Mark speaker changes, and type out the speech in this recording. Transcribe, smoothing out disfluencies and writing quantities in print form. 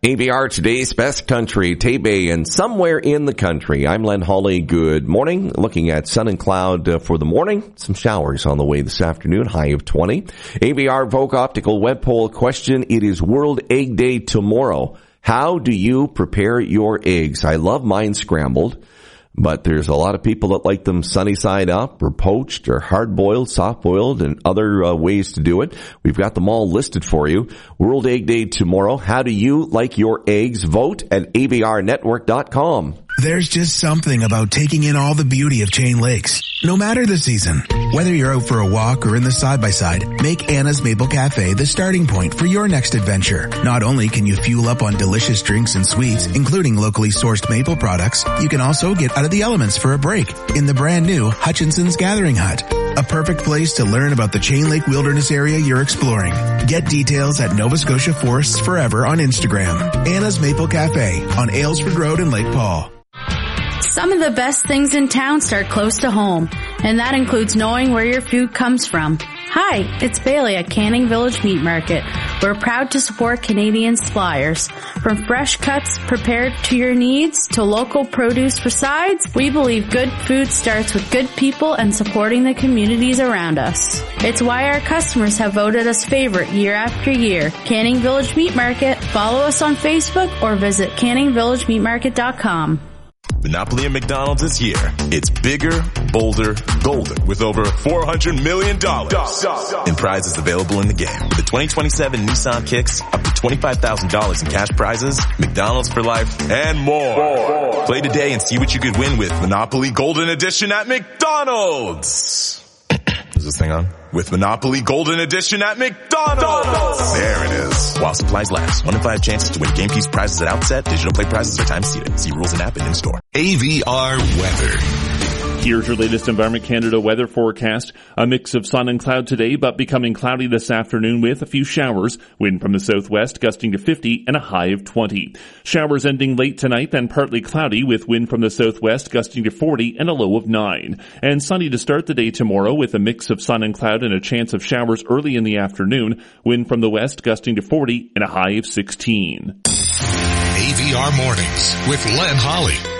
Speaker 1: AVR, today's best country, Taybay, and somewhere in the country. I'm Len Hawley. Good morning. Looking at sun and cloud for the morning. Some showers on the way this afternoon, high of 20. AVR Vogue Optical Web Poll question. It is World Egg Day tomorrow. How do you prepare your eggs? I love mine scrambled, but there's a lot of people that like them sunny side up or poached or hard-boiled, soft-boiled, and other ways to do it. We've got them all listed for you. World Egg Day tomorrow. How do you like your eggs? Vote at avrnetwork.com.
Speaker 2: There's just something about taking in all the beauty of Chain Lakes, no matter the season. Whether you're out for a walk or in the side-by-side, make Anna's Maple Cafe the starting point for your next adventure. Not only can you fuel up on delicious drinks and sweets, including locally sourced maple products, you can also get out of the elements for a break in the brand new Hutchinson's Gathering Hut. A perfect place to learn about the Chain Lake Wilderness area you're exploring. Get details at Nova Scotia Forests Forever on Instagram. Anna's Maple Cafe on Aylesford Road in Lake Paul.
Speaker 3: Some of the best things in town start close to home, and that includes knowing where your food comes from. Hi, it's Bailey at Canning Village Meat Market. We're proud to support Canadian suppliers. From fresh cuts prepared to your needs to local produce for sides, we believe good food starts with good people and supporting the communities around us. It's why our customers have voted us favorite year after year. Canning Village Meat Market. Follow us on Facebook or visit canningvillagemeatmarket.com.
Speaker 4: Monopoly at McDonald's is here. It's bigger, bolder, golden with over $400 million in prizes available in the game. With the 2027 Nissan Kicks, up to $25,000 in cash prizes, McDonald's for life, and more. Play today and see what you could win with Monopoly Golden Edition at McDonald's. Is this thing on? With Monopoly Golden Edition at McDonald's. There it is. While supplies last. 1 in 5 chances to win game piece prizes at outset. Digital play prizes are time seated. See rules and app and in-store.
Speaker 5: AVR weather.
Speaker 6: Here's your latest Environment Canada weather forecast. A mix of sun and cloud today, but becoming cloudy this afternoon with a few showers. Wind from the southwest gusting to 50 and a high of 20. Showers ending late tonight, then partly cloudy with wind from the southwest gusting to 40 and a low of 9. And sunny to start the day tomorrow with a mix of sun and cloud and a chance of showers early in the afternoon. Wind from the west gusting to 40 and a high of 16.
Speaker 5: AVR Mornings with Len Hawley.